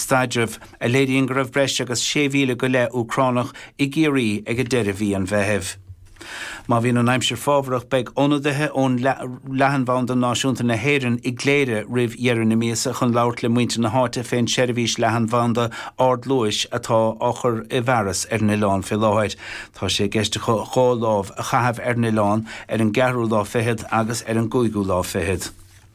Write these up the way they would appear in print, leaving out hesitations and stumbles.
staidirh a léiríonn go raibh breis agus 6,000 go le Ucránach i géirí ag a deireadh bhí an bheitheh. Má bhíon an aimsir fábharach beag ionadaithe ón leathanbhán don náisiúnta na hÉireann i gléire ribh dhearann na míosa chun labhart le muinte na háite féin seirbhís leathanbhánda ard luais atá áchar i bhearas ar na Oileáin fi láthir. Tá sé gceiste chálámh a chathebh ar na Oileáin ar an 2 lá fichead agus ar an 5 lá fichead.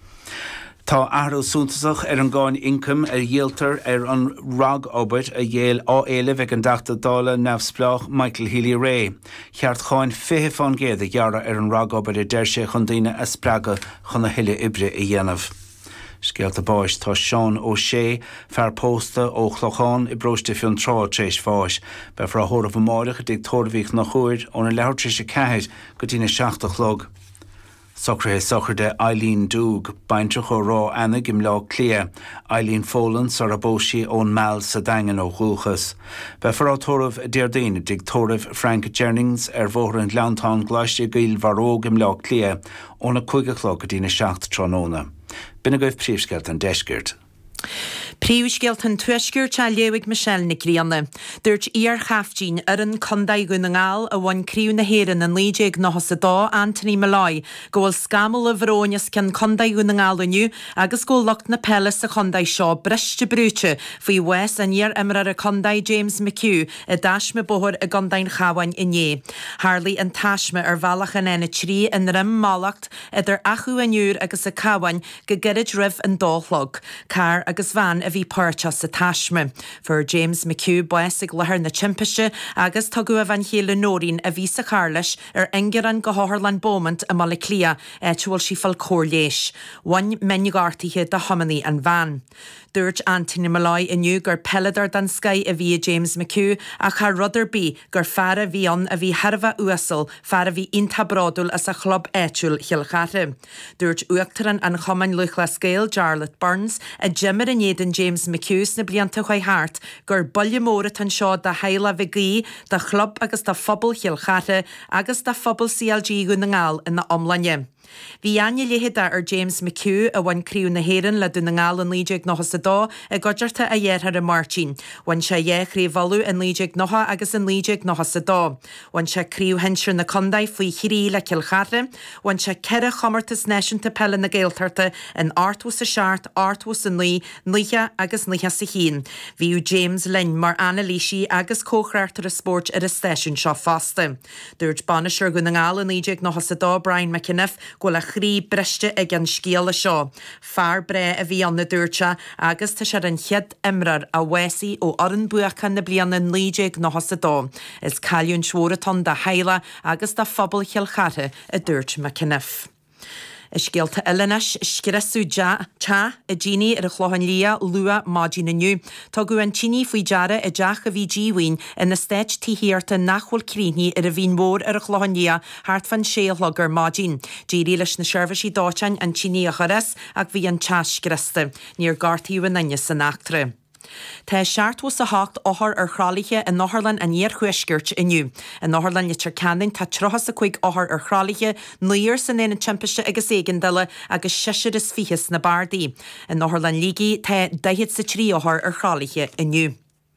Tá athróil súntasach ar an gáin income a dhéaltar ar an rag obair a dhéal á éileh ag an deachta dála neamhsplách Michael Healy-Rae. Cheart cháin 50 fan géad a ghearra ar an rag obair a deir sé chun daoine a spreaga chun na huile ibre i dhéanamh. Scéalta báis tá Sean O'Shea fear pósta ó Chlocháin i bróiste fion trá tréis fáis. Be fra thóramh máireach a dig tóirmhíh nach chuir ón an leabhar tríos a ceithid go dtí na 7 chlog. Sochar de Eileen Doug, baintre cho rá anna gim lá clia, Eileen Folan sar a bóisi ón meall sa dangan ó chúchas. Be fará tóramh déirdaine dig tóramh Frank Jennings ar bhór an Leantán gláiste gail bharó gim lá clia óna 5 chlog a dtína 7 tróna. Bina goibh príomhsceilt an deisgirt. Príomhsceilt an tuisgur te léigh Michelle na Críanna. Dúirt ar chaftín ar an condaigh go na ngáil a bhain críú na Héireann an lídeag nochas a dá Anthony Malloy gohfuil scamal a bhróineas cin condaigh go na ngáil aniu agus go locht na pelas a condaigh seo briste brúte faoi Wes an ar imrar a condaigh James McHugh a dáisme bóthir a gandain chahain iné. Harlaí an taisme ar bhealach an ena trí in rim málacht idir achu aniuúr agus a chahain go girid rih an dólog. Car agus bhean a bhí páirte sa taisme. For James McHugh bues ag lethir na timpiste agus tugu a bhain chéile nóirín a bhí sa charlis ar ingeran go háthirlan bómant a mala clia éitiúil sí fal cóirléis. One menugartíthe de homaní an bhean. Dúirt Anthony Malloy iniu gur peladar dan Sky a bhí James McHugh a cha rudar bí gur fear a bhí an a bhí Harbh uasal fear a bhí intabradúil as a chlub éitiúil chiilchate. Dúirt uachtaran an chomain luchla scéil Charlotte Burns a jimmer in éan James McHugh na blianta chuoi hart gur bolle móra tan seo de heile vigí de chlub agus de phobal chiilchate agus de phobal CLG go na ngáil in na omlanne. Bhí aine léhéada ar James McHugh a bhain críú na Héireann le dú na ngáil an lídeag nochas a dá a godeirta a dhéarthar a Martin. Bhain sé dhéchrí bhalú an lídeag nocha agus an lídeag nochas a dá. Bhain sé críú hensir na condaigh faoi chirí le ciilchate. Bhain sé ceire chomartas neisiúnta pelle na géaltarta an artwas a seart, artwas an níthe agus níthe sa chin. Bhíú James Lynn mar Anna Lísí agus cóchreartar a sport ar a stéisiún seo fasta. Dúirt banisir go na ngáil an lídeag nochas a dá Brian McInniff gola chrí briste ag an scéala seo. Fear bre a bhí an na dúirte agus tá sé an chead imrar a Wesaí ó oran buachan na bliana an lídeag nochas a dá. Is cailún svóratán de heile agus de phobal chiilchate a dúirt McInniff. Is scéalta Elenis sciresú cha a Jeannie ar a chlohan lia lua mágin aniu. Tá go an tíní faoi deara a deach a bhí díhain in na stéit tíhiarta nachhfuil críní ar a bhín mór ar a chlohan lia hart fan séalthgur mágin. Dírí leis na seirbhísí dátein an tíní a choras ag bhí an cha scireasta, níor gartaíú an nanne san achtre. Tá seartwas a hácht áthar ar chrálaithe in Nóthairlein a níor chuisgirt iniu. In Nóthairlein litir canin tá trochas a chuig áthar ar chrálaithe nuir san éan timpiste agus éigeandala agus 6 na bardaí. In Nóthairlein lígi tá 10 sa 3 áthar ar chrálaithe iniu.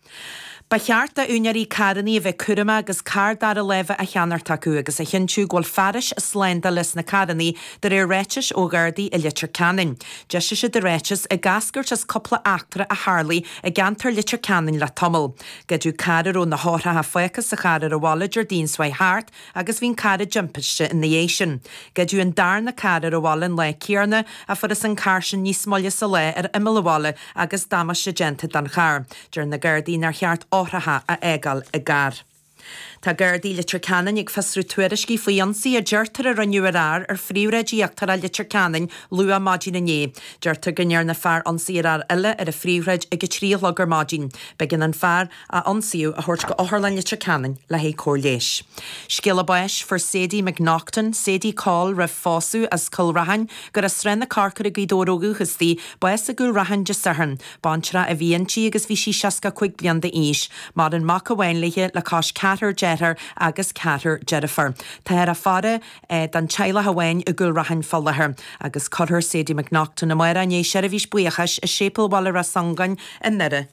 Ba cheart a únearí caraní a bheith curama agus car dar a leve a cheanart acu agus a chinú ghil faris a slenda lis na caraní dar réitis ó gardaí a litir canin. Deise se de réitis a gasgurt as coppla achtra a Harlaí a gantar litir canin le tomul. Gadú carar ó na hátha ha foicas a carar a walla Jardín swai hart agus bhín cara jumpiste in na éisian. Gadú an dar na carar a walla le ciarna a furas an carsin ní smolle sa le ar imilewalla agus damas se gente dan char. Dur na gardaí ar cheart áthratha a égal a gar. Tá gardaí litir canin ag fasrú tuairiscí faoi ansaí a deirtar a ranniuar ar phríomhreidíochttar a litir canin lua mágin ané. Deirtar gnear na fear ansaí ar eile ar a phríomhreid ag a tríochlogar mágin, begin an fear a ansaíú a thuirt go áthirlein litir canin le hé cóirléis. Scéala báis for Sadie McNaughton, Sadie Call rah fású as colrahan gur a sren na carcar a gídórógu chustí báis a gúil rahan de sahan, bantra a bhíontí agus bhí sí 65 blian de ís, mar an mac a bhainlaithe le cás catar agus catar Jennifer. Tá a fada dan teile hahain a gúil rahan fallahar agus cothir Sadie McNaughton a maira ané seirbhís buíochas a sépal walla ra sangan in nire